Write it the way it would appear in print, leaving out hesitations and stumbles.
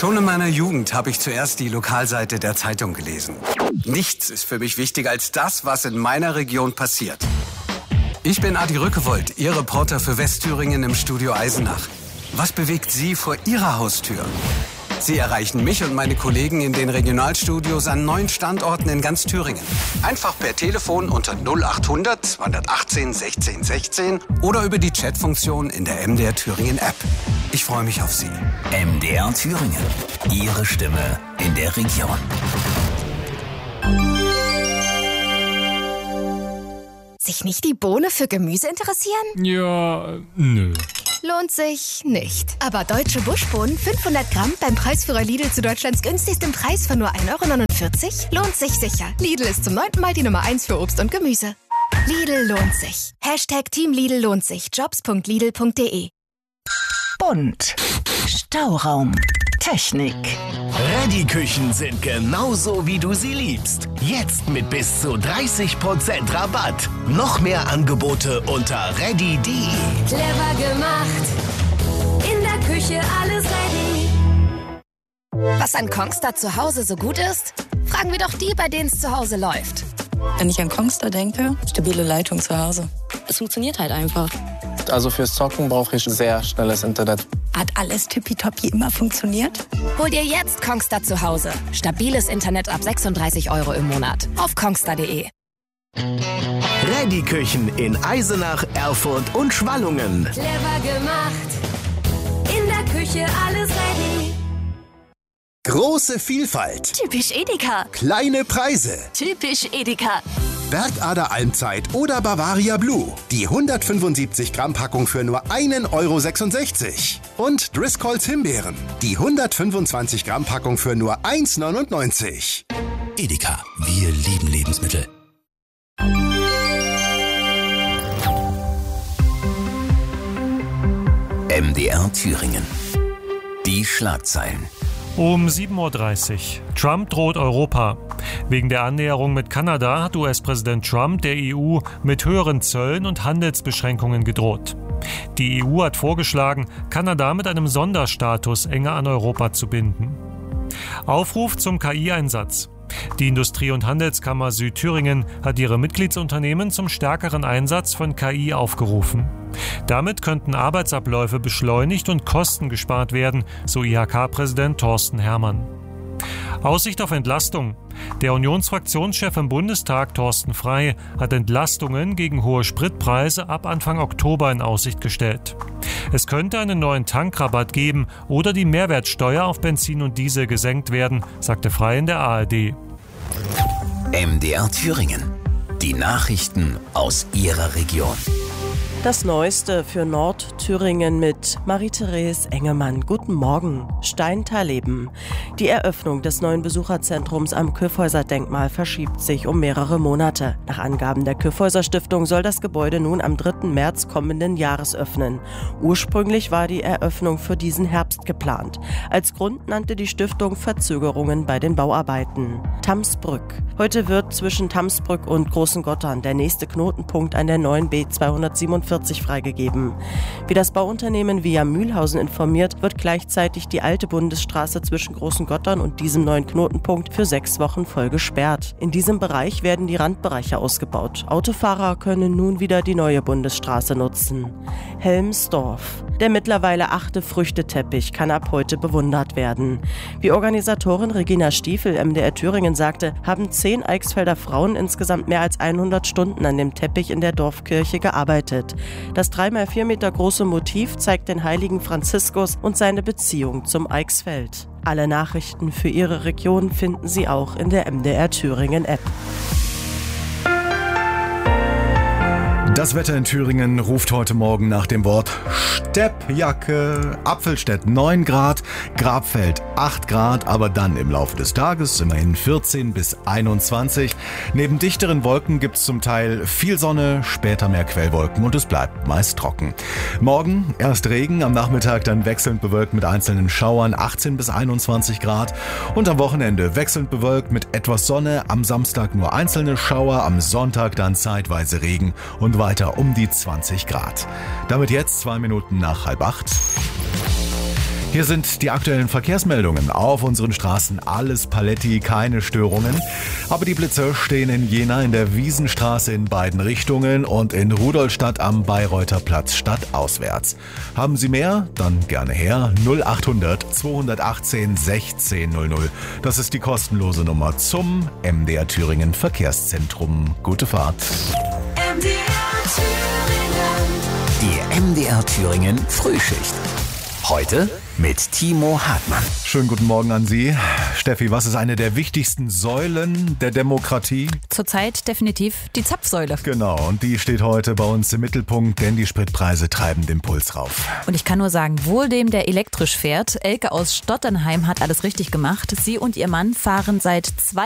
Schon in meiner Jugend habe ich zuerst die Lokalseite der Zeitung gelesen. Nichts ist für mich wichtiger als das, was in meiner Region passiert. Ich bin Adi Rückewold, Ihr Reporter für Westthüringen im Studio Eisenach. Was bewegt Sie vor Ihrer Haustür? Sie erreichen mich und meine Kollegen in den Regionalstudios an 9 Standorten in ganz Thüringen. Einfach per Telefon unter 0800 218 16 16 oder über die Chatfunktion in der MDR Thüringen App. Ich freue mich auf Sie. MDR Thüringen. Ihre Stimme in der Region. Sich nicht die Bohne für Gemüse interessieren? Ja, nö. Lohnt sich nicht. Aber deutsche Buschbohnen 500 Gramm beim Preisführer Lidl zu Deutschlands günstigsten Preis von nur 1,49 € lohnt sich sicher. Lidl ist zum 9. Mal die Nummer 1 für Obst und Gemüse. Lidl lohnt sich. #Team Lidl lohnt sich. Jobs.lidl.de. Bunt. Stauraum. Technik. Ready-Küchen sind genauso, wie du sie liebst. Jetzt mit bis zu 30% Rabatt. Noch mehr Angebote unter ready.de. Clever gemacht. In der Küche alles ready. Was an Kongstar zu Hause so gut ist? Fragen wir doch die, bei denen es zu Hause läuft. Wenn ich an Kongstar denke, stabile Leitung zu Hause. Es funktioniert halt einfach. Also fürs Zocken brauche ich sehr schnelles Internet. Hat alles tippitoppi immer funktioniert? Hol dir jetzt Kongstar zu Hause. Stabiles Internet ab 36 € im Monat. Auf kongstar.de. Ready-Küchen in Eisenach, Erfurt und Schwallungen. Clever gemacht. In der Küche alles ready. Große Vielfalt. Typisch Edeka. Kleine Preise. Typisch Edeka. Bergader Almzeit oder Bavaria Blue. Die 175 Gramm Packung für nur 1,66 €. Und Driscolls Himbeeren. Die 125 Gramm Packung für nur 1,99 €. Edeka, wir lieben Lebensmittel. MDR Thüringen. Die Schlagzeilen. Um 7:30 Uhr. Trump droht Europa. Wegen der Annäherung mit Kanada hat US-Präsident Trump der EU mit höheren Zöllen und Handelsbeschränkungen gedroht. Die EU hat vorgeschlagen, Kanada mit einem Sonderstatus enger an Europa zu binden. Aufruf zum KI-Einsatz. Die Industrie- und Handelskammer Südthüringen hat ihre Mitgliedsunternehmen zum stärkeren Einsatz von KI aufgerufen. Damit könnten Arbeitsabläufe beschleunigt und Kosten gespart werden, so IHK-Präsident Thorsten Herrmann. Aussicht auf Entlastung. Der Unionsfraktionschef im Bundestag, Thorsten Frey, hat Entlastungen gegen hohe Spritpreise ab Anfang Oktober in Aussicht gestellt. Es könnte einen neuen Tankrabatt geben oder die Mehrwertsteuer auf Benzin und Diesel gesenkt werden, sagte Frey in der ARD. MDR Thüringen. Die Nachrichten aus Ihrer Region. Das Neueste für Nordthüringen mit Marie-Therese Engemann. Guten Morgen. Steintal-Leben. Die Eröffnung des neuen Besucherzentrums am Kyffhäuser-Denkmal verschiebt sich um mehrere Monate. Nach Angaben der Kyffhäuser-Stiftung soll das Gebäude nun am 3. März kommenden Jahres öffnen. Ursprünglich war die Eröffnung für diesen Herbst geplant. Als Grund nannte die Stiftung Verzögerungen bei den Bauarbeiten. Tamsbrück. Heute wird zwischen Tamsbrück und Großen Gottern der nächste Knotenpunkt an der neuen B247 freigegeben. Wie das Bauunternehmen Via Mühlhausen informiert, wird gleichzeitig die alte Bundesstraße zwischen Großen Gottern und diesem neuen Knotenpunkt für 6 Wochen voll gesperrt. In diesem Bereich werden die Randbereiche ausgebaut. Autofahrer können nun wieder die neue Bundesstraße nutzen. Helmsdorf. Der mittlerweile 8. Früchteteppich kann ab heute bewundert werden. Wie Organisatorin Regina Stiefel MDR Thüringen sagte, haben 10 Eichsfelder Frauen insgesamt mehr als 100 Stunden an dem Teppich in der Dorfkirche gearbeitet. Das 3x4 Meter große Motiv zeigt den heiligen Franziskus und seine Beziehung zum Eichsfeld. Alle Nachrichten für Ihre Region finden Sie auch in der MDR Thüringen App. Das Wetter in Thüringen ruft heute Morgen nach dem Wort Steppjacke. Apfelstedt 9 Grad, Grabfeld 8 Grad, aber dann im Laufe des Tages immerhin 14 bis 21. Neben dichteren Wolken gibt es zum Teil viel Sonne, später mehr Quellwolken und es bleibt meist trocken. Morgen erst Regen, am Nachmittag dann wechselnd bewölkt mit einzelnen Schauern 18 bis 21 Grad und am Wochenende wechselnd bewölkt mit etwas Sonne, am Samstag nur einzelne Schauer, am Sonntag dann zeitweise Regen und weiter um die 20 Grad. Damit jetzt 2 Minuten nach 7:30. Hier sind die aktuellen Verkehrsmeldungen. Auf unseren Straßen alles paletti, keine Störungen. Aber die Blitzer stehen in Jena in der Wiesenstraße in beiden Richtungen und in Rudolstadt am Bayreuther Platz stadtauswärts. Haben Sie mehr? Dann gerne her. 0800 218 1600. Das ist die kostenlose Nummer zum MDR Thüringen Verkehrszentrum. Gute Fahrt. MDR Thüringen. Die MDR Thüringen Frühschicht. Heute mit Timo Hartmann. Schönen guten Morgen an Sie. Steffi, was ist eine der wichtigsten Säulen der Demokratie? Zurzeit definitiv die Zapfsäule. Genau, und die steht heute bei uns im Mittelpunkt, denn die Spritpreise treiben den Puls rauf. Und ich kann nur sagen, wohl dem, der elektrisch fährt. Elke aus Stotternheim hat alles richtig gemacht. Sie und ihr Mann fahren seit